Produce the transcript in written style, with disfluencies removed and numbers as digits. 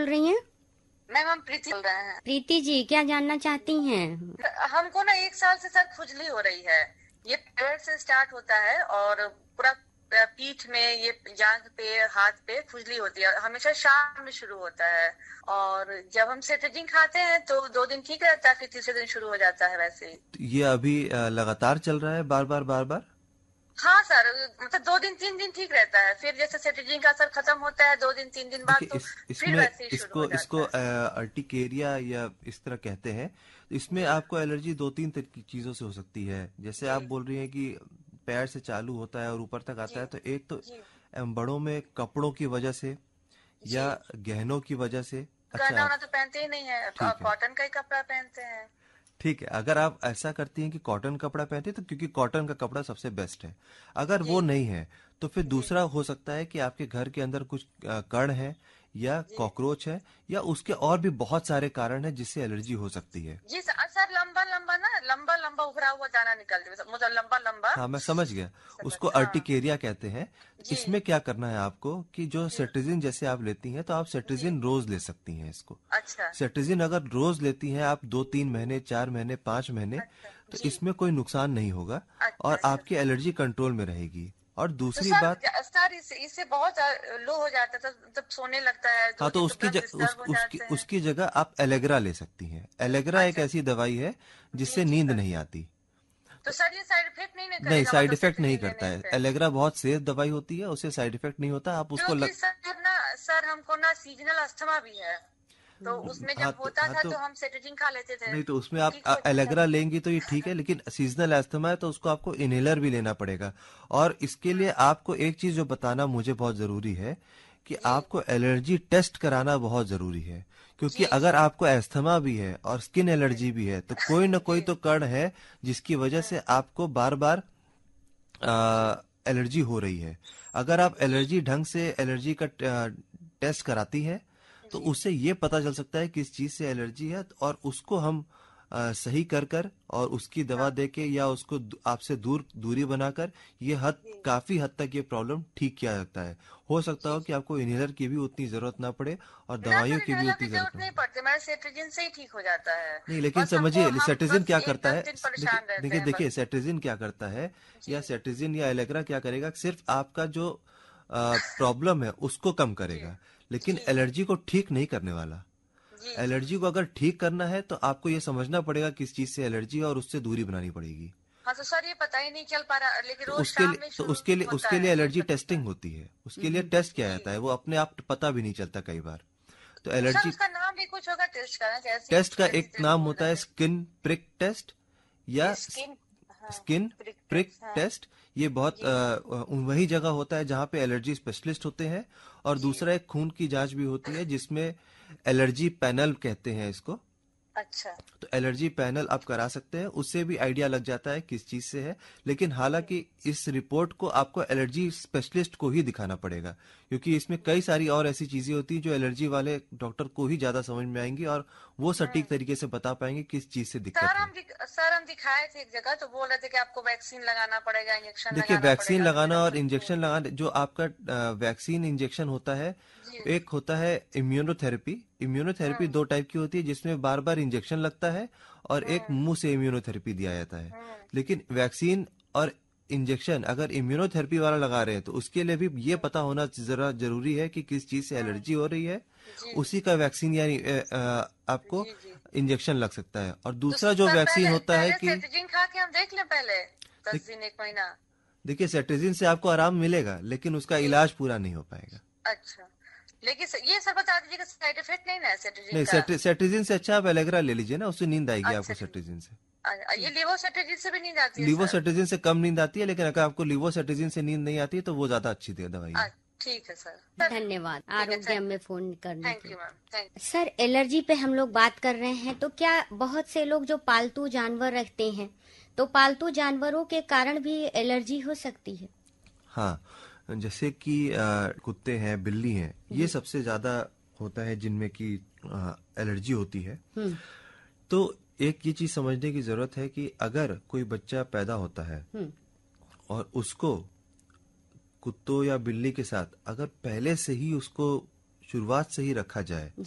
रही हैं? मैम हम प्रीति बोल रहे हैं। प्रीति जी, क्या जानना चाहती हैं? हमको ना 1 साल से सर खुजली हो रही है। ये पैर से स्टार्ट होता है और पूरा पीठ में, ये जांघ पे, हाथ पे खुजली होती है। हमेशा शाम में शुरू होता है और जब हम सेट्रिजिन खाते हैं तो 2 दिन ठीक रहता है, फिर तीसरे दिन शुरू हो जाता है वैसे ही। ये अभी लगातार चल रहा है, बार बार बार बार? हाँ सर, मतलब 2 दिन 3 दिन ठीक रहता है, फिर जैसे सेट्रिजिन का असर खत्म होता है 2 दिन 3 दिन बाद देखिए, तो फिर इसमें वैसे ही शुरू इसको हो इसको जाता है। अर्टिकेरिया या इस तरह कहते हैं। तो इसमें जी आपको एलर्जी दो तीन तरह की चीजों से हो सकती है। जैसे आप जी बोल रही हैं कि पैर से चालू होता है और ऊपर तक आता जी है, तो एक तो जी बड़ों में कपड़ों की वजह से जी। या गहनों की वजह से। गहना अच्छा, वना तो पहनते ही नहीं है, ठीक है, कॉटन का ही कपड़ा पहनते हैं। ठीक है। अगर आप ऐसा करती हैं कि कॉटन कपड़ा पहनती हैं, तो क्योंकि कॉटन का कपड़ा सबसे बेस्ट है। अगर जी वो नहीं है तो फिर जी दूसरा हो सकता है कि आपके घर के अंदर कुछ कण है या जी कॉकरोच है, या उसके और भी बहुत सारे कारण हैं जिससे एलर्जी हो सकती है। जी सर, लंबा लंबा ना, लंबा लंबा उभरा हुआ दाना निकलते हैं, मतलब लंबा लंबा। हाँ, मैं समझ गया। उसको हाँ अर्टिकेरिया कहते हैं। जी इसमें क्या करना है आपको कि जो जी सेट्रिजिन जैसे आप लेती हैं, तो आप जी। सेट्रिजिन रोज ले सकती हैं इसको। अच्छा सेट्रिजिन अगर रोज लेती हैं आप, 2-3 महीने, 4 महीने, 5 महीने, अच्छा तो जी। इसमें कोई नुकसान नहीं होगा अच्छा और अच्छा। आपकी एलर्जी कंट्रोल में रहेगी। और तो दूसरी सर बात, सर इससे बहुत लो हो जाता है, तब सोने लगता है हाँ, दो तो दिन तो पूरा डिस्टर्ब हो उसकी जाते हैं। उसकी जगह आप एलेग्रा ले सकती हैं। एलेग्रा एक अच्छा ऐसी दवाई है जी जिससे जी नींद सर। नहीं आती। तो सर ये साइड इफेक्ट नहीं ना नहीं, करेगा, साइड मतलब इफेक्ट नहीं सेट्रिजिन करता लेने है। से? एलेग्रा बहुत सेफ दवाई होती है, उससे साइड इफेक्ट नहीं होता। आप उसको क्योंकि सर हमको ना सीजनल अस्थमा भी है, तो उसमें हाँ जब होता था तो तो हम सेट्रिजिन खा लेते थे नहीं, तो उसमें तो आप ठीक हो जाता एलेग्रा था। लेंगी तो ये ठीक है, लेकिन सीजनल अस्थमा है तो उसको आपको इनहेलर भी लेना पड़ेगा। और इसके लिए आपको एक चीज जो बताना मुझे बहुत जरूरी है कि जी आपको एलर्जी टेस्ट कराना बहुत जरूरी है। क्योंकि जी अगर जी आपको अस्थमा भी है और स्किन जी एलर्जी भी है, तो कोई ना कोई जी तो कण है जिसकी वजह से आपको बार बार जी एलर्जी हो रही है। अगर आप जी एलर्जी ढंग से एलर्जी का टेस्ट कराती है, तो जी उससे ये पता चल सकता है किस चीज से एलर्जी है, और उसको हम सही कर कर और उसकी दवा हाँ देके या उसको आपसे दूरी बनाकर ये जी काफी हद तक ये प्रॉब्लम ठीक किया जाता है। हो सकता जी हो कि जी। आपको इनहेलर की भी उतनी जरूरत ना पड़े और ना दवाइयों सर की भी इनहेलर उतनी की जरूरत जरूरत ना नहीं पड़े। पड़ती, मेरा सेट्रिजिन से ही ठीक हो जाता है। नहीं, लेकिन बस हमको समझिए, हम सेट्रिजिन बस क्या एक करता दस है। दिन देखिए परेशान रहते देखिए हैं देखिए, बस। सेट्रिजिन क्या करता है, या जी सेट्रिजिन या एलेग्रा क्या करेगा, सिर्फ आपका जो प्रॉब्लम है उसको कम जी करेगा, लेकिन जी जी एलर्जी को ठीक नहीं करने वाला। जी जी एलर्जी को अगर ठीक करना है तो आपको ये समझना पड़ेगा किस चीज से एलर्जी है और उससे दूरी बनानी पड़ेगी। हाँ तो सर ये पता ही नहीं चल पा रहा, लेकिन तो रोज शाम में शुरू होता उसके लिए है रोज एलर्जी पता टेस्टिंग है। होती है। उसके लिए टेस्ट किया जी जाता है, वो अपने आप पता भी नहीं चलता कई बार। तो तो सर एलर्जी उसका नाम भी कुछ होगा टेस्ट का ना, जैसे टेस्ट का जैसे एक जैसे नाम बोल होता है रहे स्किन प्रिक टेस्ट हैं या स्किन। हाँ स्किन प्रिक प्रिक टेस्ट। हाँ टेस्ट। ये बहुत जी वही जगह होता है जहाँ पे एलर्जी स्पेशलिस्ट होते हैं। और जी। दूसरा एक खून की जांच भी होती है जिसमें एलर्जी पैनल कहते हैं इसको। अच्छा तो एलर्जी पैनल आप करा सकते हैं, उससे भी आइडिया लग जाता है किस चीज से है। लेकिन जी हालांकि इस रिपोर्ट को आपको एलर्जी स्पेशलिस्ट को ही दिखाना पड़ेगा, क्योंकि इसमें कई सारी और ऐसी चीजें होती हैं जो एलर्जी वाले डॉक्टर को ही ज्यादा समझ में आएंगी और वो हम्म। सटीक तरीके से बता पाएंगे किस चीज से सर दिक्कत है। सर हम दिखाए थे एक जगह, तो बोल रहे थे कि आपको वैक्सीन लगाना पड़ेगा, इंजेक्शन देखिए, लगाना वैक्सीन पड़ेगा, तो फिर लगाना और हम इंजेक्शन लगाना, जो आपका वैक्सीन इंजेक्शन होता है, जी एक होता है इम्यूनोथेरेपी। इम्यूनोथेरेपी हम्म दो टाइप की होती है, जिसमें बार बार इंजेक्शन लगता है और एक हम्म मुंह से इम्यूनोथेरेपी दिया जाता है। हम्म लेकिन वैक्सीन और इंजेक्शन अगर इम्यूनोथेरेपी वाला लगा रहे हैं, तो उसके लिए भी ये पता होना जरा जरूरी है कि किस चीज से हम्म। एलर्जी हो रही है। जी उसी का वैक्सीन यानी आपको जी जी। इंजेक्शन लग सकता है। और तो दूसरा जो सर वैक्सीन पहले होता है पहले कि सेट्रिजिन खा के हम देख लें पहले 10 दिन 1 महीना। देखिए, सेट्रिजिन से आपको आराम मिलेगा, लेकिन उसका जी इलाज पूरा नहीं हो पाएगा। अच्छा। लेकिन ये सर बता दीजिएगा, साइड इफेक्ट नहीं ना है सेट्रिजिन नहीं, का? सेट्रिजिन से अच्छा आप एलेग्रा ले लीजिए ना, उससे नींद आएगी आपको अच्छा ठीक। सेट्रिजिन से। ये लिवोसेट्रिजिन से भी नहीं जाती है सर? लिवोसेट्रिजिन से कम नींद आती है, लेकिन अगर आपको लिवोसेट्रिजिन से नींद नहीं आती है तो वो ज्यादा अच्छी दवाई है। ठीक है सर। धन्यवाद ठीक है, आरोग्य में फोन करने थैंक के यू लिए। मैम, थैंक सर, एलर्जी पे हम लोग बात कर रहे हैं, तो क्या बहुत से लोग जो पालतू जानवर रखते हैं, तो पालतू जानवरों के कारण भी एलर्जी हो सकती है? हाँ, जैसे कि कुत्ते हैं, बिल्ली हैं, ये सबसे ज्यादा होता है जिनमें की एलर्जी होती है। हम्म तो एक ये चीज समझने की जरूरत है कि अगर कोई बच्चा पैदा होता है हम्म और उसको कुत्तों या बिल्ली के साथ अगर पहले से ही उसको शुरुआत से ही रखा जाए,